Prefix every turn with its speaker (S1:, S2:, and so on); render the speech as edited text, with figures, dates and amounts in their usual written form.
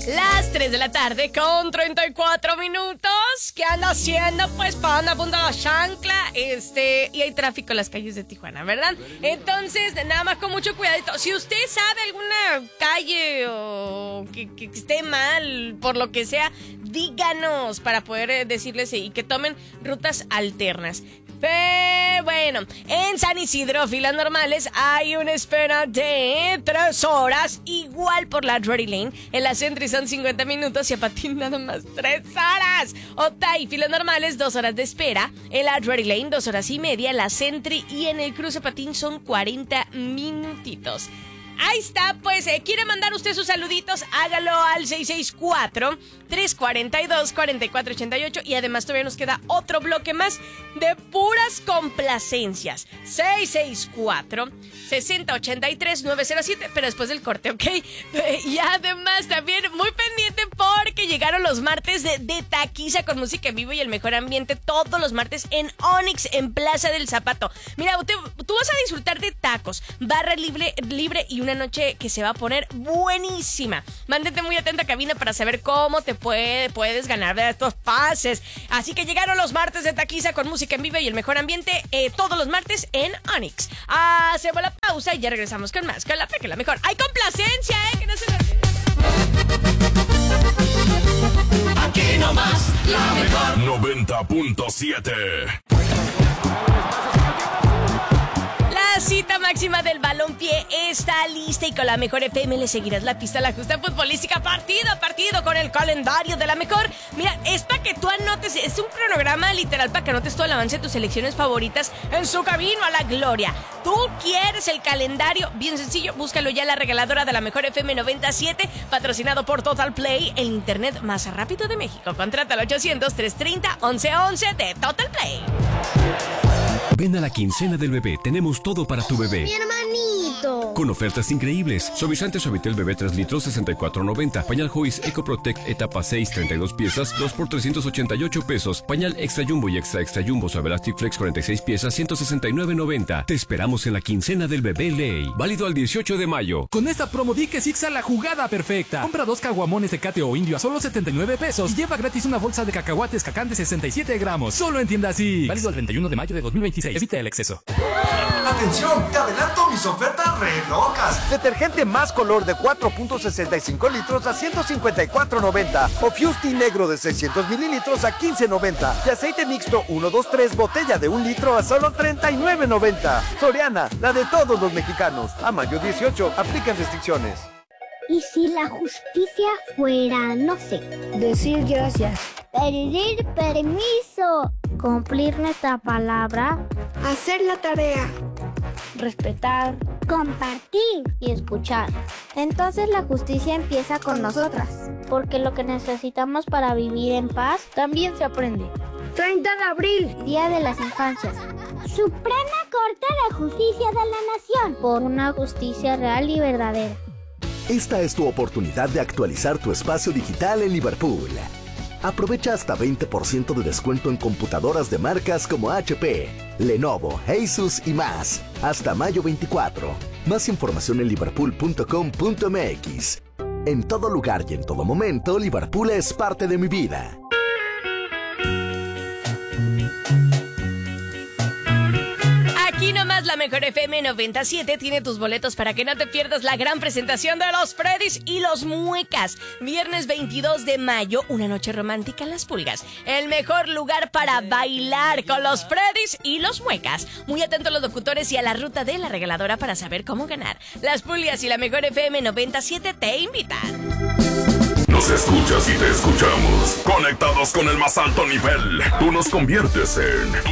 S1: Las 3 de la tarde con 34 minutos. ¿Qué anda haciendo? Pues para andar a punta la chancla. Y hay tráfico en las calles de Tijuana, ¿verdad? Entonces, nada más con mucho cuidadito. Si usted sabe alguna calle o que esté mal, por lo que sea, díganos para poder decirles y que tomen rutas alternas. Pero bueno, en San Isidro, filas normales, hay una espera de 3 horas, igual por la Drury Lane. En la Sentry son 50 minutos y a Patín nada más 3 horas. Otay, filas normales, 2 horas de espera. En la Drury Lane, 2 horas y media. La Sentry y en el cruce Patín son 40 minutitos. Ahí está, pues, ¿quiere mandar usted sus saluditos? Hágalo al 664-342-4488 y además todavía nos queda otro bloque más de puras complacencias. 664-6083-907, pero después del corte, ¿ok? Y además también muy pendiente porque llegaron los martes de taquiza con música en vivo y el mejor ambiente todos los martes en Onyx, en Plaza del Zapato. Mira, tú vas a disfrutar de tacos, barra libre y una noche que se va a poner buenísima. Mándate muy atenta a cabina para saber cómo te puedes ganar de estos pases. Así que llegaron los martes de taquiza con música en vivo y el mejor ambiente todos los martes en Onyx. Hacemos la pausa y ya regresamos con más. Con la fe que la mejor. ¡Hay complacencia, que no se nos...
S2: Aquí nomás, la mejor
S3: 90.7.
S1: La cita máxima del balompié está lista y con la mejor FM le seguirás la pista a la justa futbolística partido a partido con el calendario de la mejor. Mira, es para que tú anotes, es un cronograma literal para que anotes todo el avance de tus selecciones favoritas en su camino a la gloria. ¿Tú quieres el calendario? Bien sencillo, búscalo ya en la regaladora de la mejor FM 97, patrocinado por Total Play, el internet más rápido de México. Contrata al 800-330-1111 de Total Play.
S4: Ven a la quincena del bebé, tenemos todo para tu bebé.
S5: ¡Mi hermanito!
S4: Con ofertas increíbles. Suavizante Suavitel bebé 3 litros, $64.90. Pañal Joyce Eco Protect etapa 6, 32 piezas, 2 por $388. Pañal Extra Jumbo y Extra Jumbo Suave Elastic Flex 46 piezas, $169.90. Te esperamos en la quincena del bebé Ley. Válido al 18 de mayo.
S6: Con esta promo di que Sixa la jugada perfecta. Compra 2 caguamones Tecate o Indio a solo 79 pesos y lleva gratis una bolsa de cacahuates Cacán de 67 gramos. Solo en tienda Six. Válido al 31 de mayo de 2026. Evita el exceso.
S7: ¡Atención! ¡Te adelanto mis ofertas re locas! Detergente Más Color de 4.65 litros a $154.90. O Fusti negro de 600 mililitros a $15.90. Y aceite mixto 123 botella de 1 litro a solo $39.90. Soriana, la de todos los mexicanos. A mayo 18, aplican restricciones.
S5: ¿Y si la justicia fuera, no sé, decir gracias, pedir permiso, cumplir nuestra palabra, hacer la tarea, respetar, compartir y escuchar? Entonces la justicia empieza con nosotras, porque lo que necesitamos para vivir en paz también se aprende. 30 de abril, Día de las Infancias. Suprema Corte de Justicia de la Nación, por una justicia real y verdadera.
S8: Esta es tu oportunidad de actualizar tu espacio digital en Liverpool. Aprovecha hasta 20% de descuento en computadoras de marcas como HP, Lenovo, Asus y más. Hasta mayo 24. Más información en liverpool.com.mx. En todo lugar y en todo momento, Liverpool es parte de mi vida.
S1: Aquí nomás la mejor FM 97 tiene tus boletos para que no te pierdas la gran presentación de los Freddys y los Muecas. Viernes 22 de mayo, una noche romántica en Las Pulgas. El mejor lugar para bailar con los Freddys y los Muecas. Muy atentos a los locutores y a la ruta de la regaladora para saber cómo ganar. Las Pulgas y la mejor FM 97 te invitan.
S3: Nos escuchas y te escuchamos. Conectados con el más alto nivel. Tú nos conviertes en